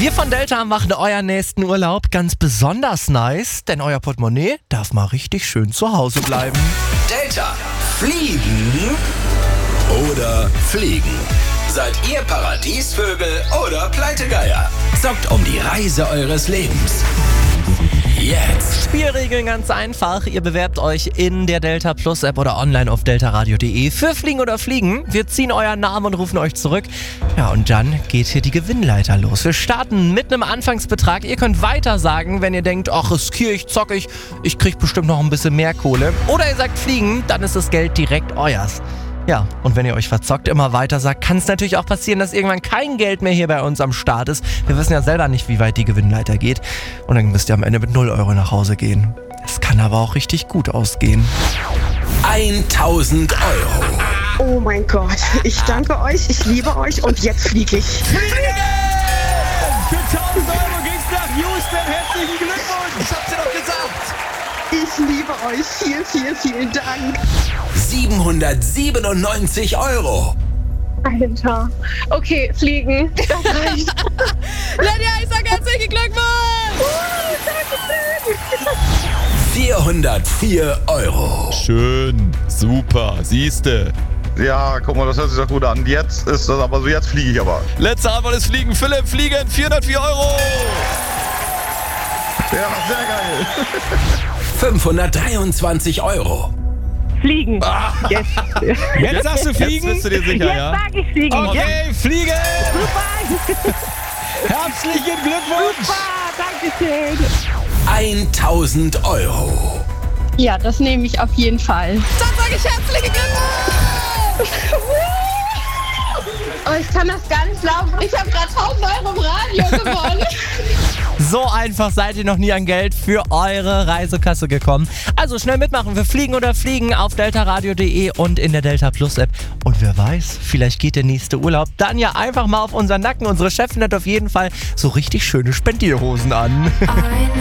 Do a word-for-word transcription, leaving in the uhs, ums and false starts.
Wir von Delta machen euren nächsten Urlaub ganz besonders nice, denn euer Portemonnaie darf mal richtig schön zu Hause bleiben. Delta, fliegen oder fliegen? Seid ihr Paradiesvögel oder Pleitegeier? Zockt um die Reise eures Lebens. Jetzt. Spielregeln ganz einfach. Ihr bewerbt euch in der Delta Plus App oder online auf deltaradio punkt de für Fliegen oder Fliegen. Wir ziehen euren Namen und rufen euch zurück. Ja, und dann geht hier die Gewinnleiter los. Wir starten mit einem Anfangsbetrag. Ihr könnt weiter sagen, wenn ihr denkt, ach, riskiere ich, zocke ich, ich krieg bestimmt noch ein bisschen mehr Kohle. Oder ihr sagt Fliegen, dann ist das Geld direkt euers. Ja, und wenn ihr euch verzockt immer weiter sagt, kann es natürlich auch passieren, dass irgendwann kein Geld mehr hier bei uns am Start ist. Wir wissen ja selber nicht, wie weit die Gewinnleiter geht. Und dann müsst ihr am Ende mit null Euro nach Hause gehen. Es kann aber auch richtig gut ausgehen. tausend Euro. Oh mein Gott, ich danke euch, ich liebe euch und jetzt fliege ich. Fliegen! Für tausend Euro geht's nach Houston. Herzlichen Glückwunsch! Ich hab's dir doch gesagt. Ich liebe euch, vielen, vielen, vielen Dank. siebenhundertsiebenundneunzig Euro. Alter. Okay, fliegen. Das reicht. Lydia, ich sag herzlichen Glückwunsch! vierhundertvier Euro. Schön, super, siehste. Ja, guck mal, das hört sich doch gut an. Jetzt ist das aber so, jetzt fliege ich aber. Letzte Antwort ist Fliegen. Philipp, Fliegen, vierhundertvier Euro. Ja, sehr geil. fünfhundertdreiundzwanzig Euro. Fliegen. Ah. Yes. Jetzt sagst du Jetzt Fliegen? bist du dir sicher, Jetzt ja? sag ich fliegen. Okay, Fliegen! Super. Herzlichen Glückwunsch! Super, danke schön. tausend Euro. Ja, das nehme ich auf jeden Fall. Dann sage ich herzlichen Glückwunsch! Oh, ich kann das gar nicht glauben. Ich habe gerade tausend Euro im Radio gewonnen. So einfach seid ihr noch nie an Geld für eure Reisekasse gekommen. Also schnell mitmachen für Fliegen oder Fliegen auf deltaradio punkt de und in der Delta Plus App. Und wer weiß, vielleicht geht der nächste Urlaub dann ja einfach mal auf unseren Nacken. Unsere Chefin hat auf jeden Fall so richtig schöne Spendierhosen an. I know